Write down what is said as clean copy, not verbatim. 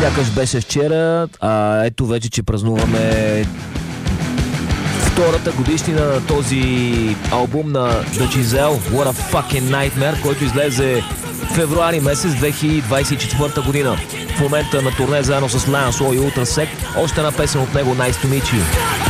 Сякаш беше вчера, а ето вече, че празнуваме втората годишнина на този албум на The Giselle, What a Fucking Nightmare, който излезе февруари месец 2024 година. В момента на турне заедно с Lion Soul и Ultrasect, още една песен от него, Nice to Meet You.